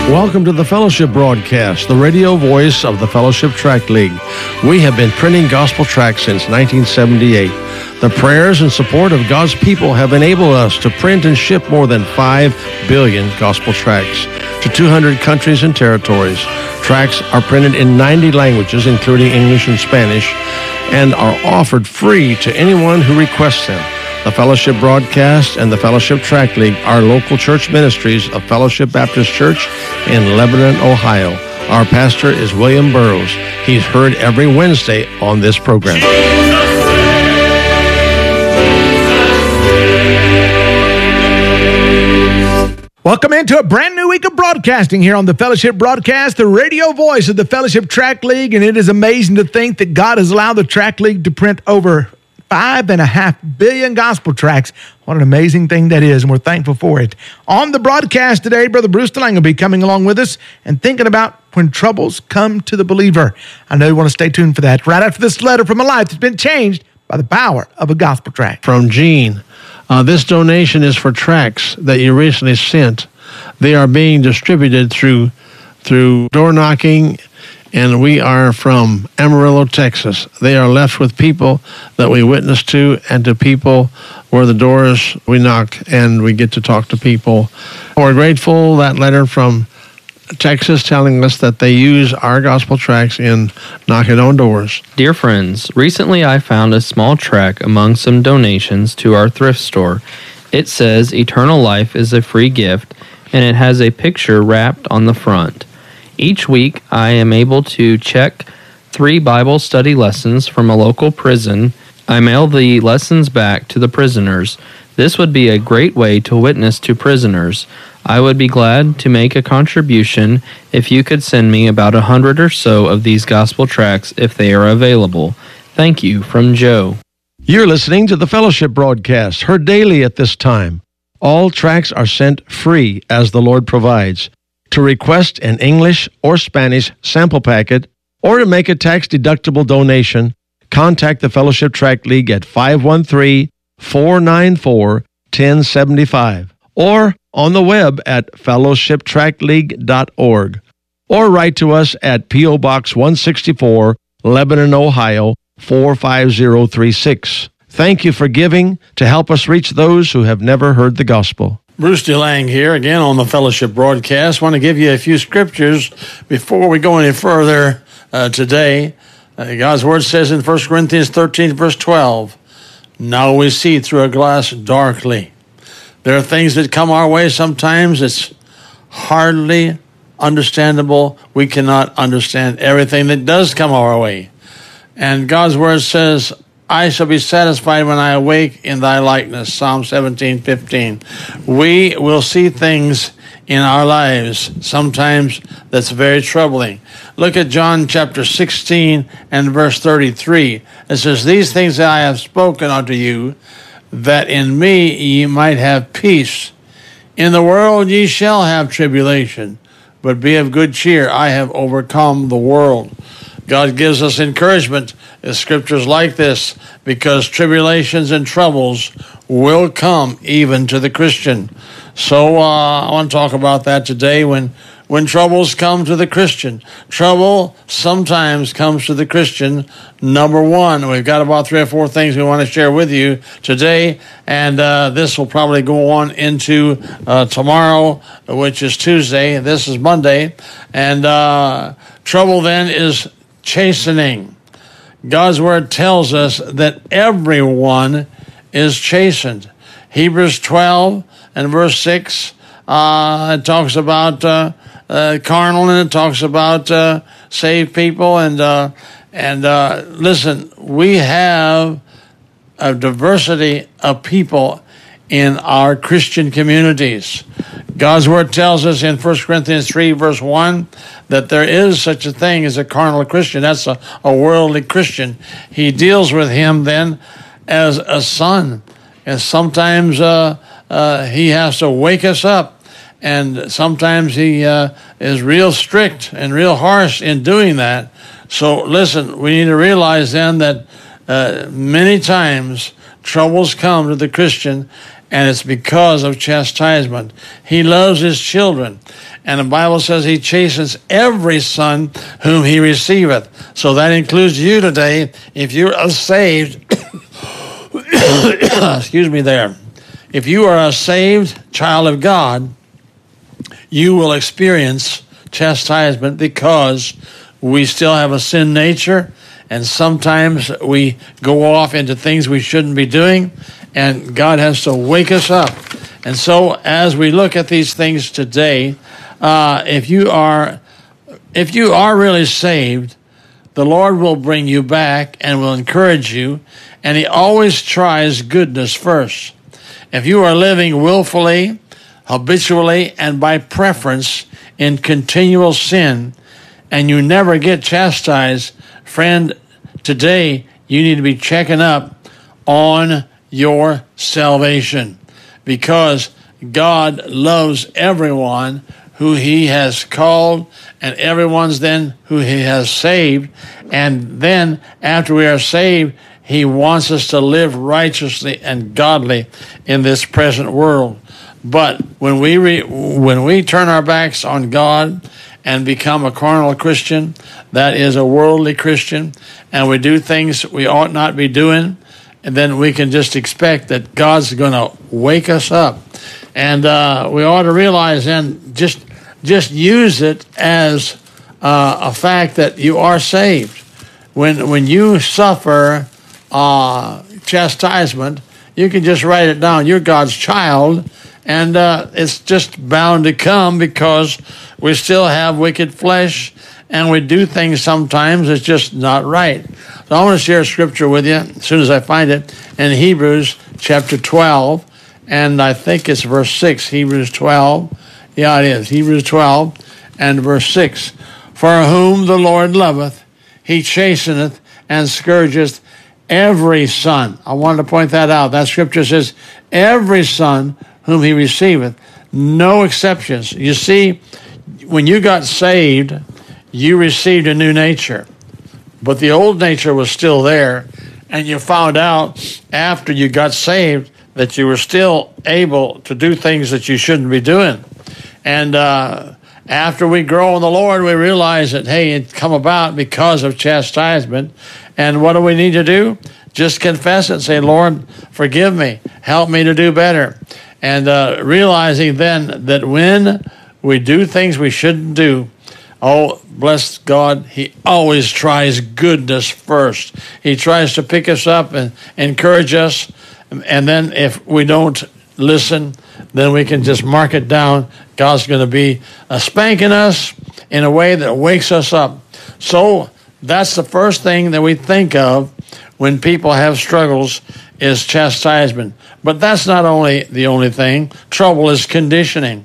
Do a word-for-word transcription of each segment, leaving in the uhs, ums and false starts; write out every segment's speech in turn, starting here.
Welcome to the Fellowship Broadcast, the radio voice of the Fellowship Tract League. We have been printing gospel tracts since nineteen seventy-eight. The prayers and support of God's people have enabled us to print and ship more than five billion gospel tracts to two hundred countries and territories. Tracts are printed in ninety languages, including English and Spanish, and are offered free to anyone who requests them. The Fellowship Broadcast and the Fellowship Tract League are local church ministries of Fellowship Baptist Church in Lebanon, Ohio. Our pastor is William Burroughs. He's heard every Wednesday on this program. Welcome into a brand new week of broadcasting here on the Fellowship Broadcast, the radio voice of the Fellowship Tract League, and it is amazing to think that God has allowed the Tract League to print over Five and a half billion gospel tracts. What an amazing thing that is, and we're thankful for it. On the broadcast today, Brother Bruce DeLange will be coming along with us and thinking about when troubles come to the believer. I know you want to stay tuned for that. Right after this letter from a life that's been changed by the power of a gospel tract. From Gene, uh, this donation is for tracts that you recently sent. They are being distributed through through door knocking, and we are from Amarillo, Texas. They are left with people that we witness to and to people where the doors we knock and we get to talk to people. We're grateful, that letter from Texas telling us that they use our gospel tracts in knocking on doors. Dear friends, recently I found a small tract among some donations to our thrift store. It says eternal life is a free gift, and it has a picture wrapped on the front. Each week, I am able to check three Bible study lessons from a local prison. I mail the lessons back to the prisoners. This would be a great way to witness to prisoners. I would be glad to make a contribution if you could send me about a hundred or so of these gospel tracts if they are available. Thank you, from Joe. You're listening to the Fellowship Broadcast, heard daily at this time. All tracts are sent free as the Lord provides. To request an English or Spanish sample packet or to make a tax-deductible donation, contact the Fellowship Tract League at five one three, four nine four, one oh seven five or on the web at fellowship tract league dot org or write to us at P O Box one sixty-four, Lebanon, Ohio four five zero three six. Thank you for giving to help us reach those who have never heard the gospel. Bruce DeLange here, again on the Fellowship Broadcast. I want to give you a few scriptures before we go any further uh, today. Uh, God's Word says in First Corinthians thirteen, verse twelve, now we see through a glass darkly. There are things that come our way sometimes it's hardly understandable. We cannot understand everything that does come our way. And God's Word says, I shall be satisfied when I awake in thy likeness, Psalm seventeen fifteen. We will see things in our lives sometimes that's very troubling. Look at John chapter sixteen and verse thirty-three. It says, these things that I have spoken unto you, that in me ye might have peace. In the world ye shall have tribulation, but be of good cheer. I have overcome the world. God gives us encouragement in scriptures like this because tribulations and troubles will come even to the Christian. So uh, I want to talk about that today. When when troubles come to the Christian, trouble sometimes comes to the Christian. Number one, we've got about three or four things we want to share with you today, and uh, this will probably go on into uh, tomorrow, which is Tuesday. This is Monday, and uh, trouble then is chastening. God's Word tells us that everyone is chastened. Hebrews twelve and verse six, uh, it talks about uh, uh, carnal, and it talks about uh, saved people. And uh, and uh, listen, we have a diversity of people in our Christian communities. God's Word tells us in First Corinthians three, verse one, that there is such a thing as a carnal Christian. That's a, a worldly Christian. He deals with him then as a son. And sometimes uh, uh, he has to wake us up. And sometimes he uh, is real strict and real harsh in doing that. So listen, we need to realize then that uh, many times troubles come to the Christian, and it's because of chastisement. He loves his children, and the Bible says he chastens every son whom he receiveth. So that includes you today. If you are saved, excuse me there. If you are a saved child of God, you will experience chastisement because we still have a sin nature, and sometimes we go off into things we shouldn't be doing, and God has to wake us up. And so as we look at these things today, uh, if you are if you are really saved, the Lord will bring you back and will encourage you, and he always tries goodness first. If you are living willfully, habitually, and by preference in continual sin, and you never get chastised, friend, today you need to be checking up on your salvation, because God loves everyone who he has called, and everyone's then who he has saved. And then after we are saved, he wants us to live righteously and godly in this present world. But when we re, when we turn our backs on God and become a carnal Christian, that is a worldly Christian, and we do things we ought not be doing, and then we can just expect that God's going to wake us up. And uh, we ought to realize then, just just use it as uh, a fact that you are saved. When when you suffer uh, chastisement, you can just write it down. You're God's child, and uh, it's just bound to come because we still have wicked flesh, and we do things sometimes that's just not right. So I want to share a scripture with you as soon as I find it in Hebrews chapter twelve, and I think it's verse six, Hebrews twelve. Yeah, it is, Hebrews twelve and verse six. For whom the Lord loveth, he chasteneth and scourgeth every son. I wanted to point that out. That scripture says, every son whom he receiveth, no exceptions. You see, when you got saved, you received a new nature, but the old nature was still there, and you found out after you got saved that you were still able to do things that you shouldn't be doing. And uh, after we grow in the Lord, we realize that, hey, it come about because of chastisement. And what do we need to do? Just confess it and say, Lord, forgive me. Help me to do better. And uh, realizing then that when we do things we shouldn't do, oh, bless God, he always tries goodness first. He tries to pick us up and encourage us. And then if we don't listen, then we can just mark it down. God's going to be uh, spanking us in a way that wakes us up. So that's the first thing that we think of when people have struggles is chastisement. But that's not only the only thing. Trouble is conditioning.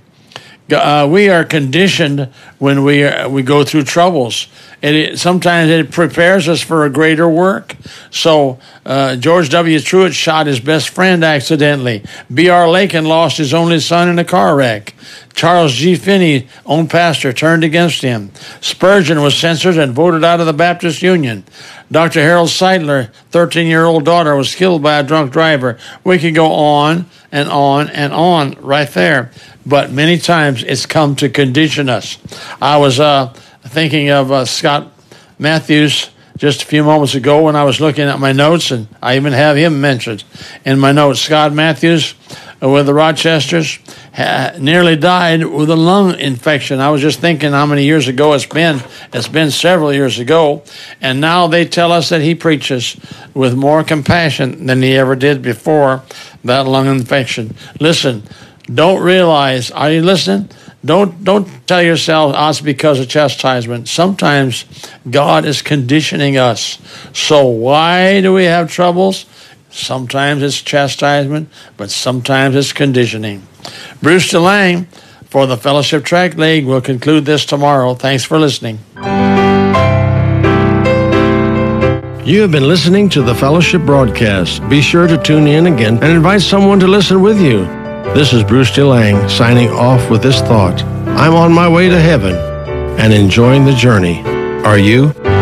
Uh, we are conditioned when we are, we go through troubles. And it, sometimes it prepares us for a greater work. So uh, George W. Truett shot his best friend accidentally. B R Lakin lost his only son in a car wreck. Charles G. Finney, own pastor, turned against him. Spurgeon was censored and voted out of the Baptist Union. Doctor Harold Seidler, thirteen-year-old daughter, was killed by a drunk driver. We could go on and on and on right there. But many times it's come to condition us. I was uh, thinking of uh, Scott Matthews just a few moments ago when I was looking at my notes, and I even have him mentioned in my notes. Scott Matthews uh, with the Rochesters ha- nearly died with a lung infection. I was just thinking how many years ago it's been. It's been several years ago, and now they tell us that he preaches with more compassion than he ever did before that lung infection. Listen, don't realize, are you listening? Don't don't tell yourself, oh, it's because of chastisement. Sometimes God is conditioning us. So why do we have troubles? Sometimes it's chastisement, but sometimes it's conditioning. Bruce DeLang for the Fellowship Track League will conclude this tomorrow. Thanks for listening. You have been listening to the Fellowship broadcast. Be sure to tune in again and invite someone to listen with you. This is Bruce DeLang signing off with this thought. I'm on my way to heaven and enjoying the journey. Are you?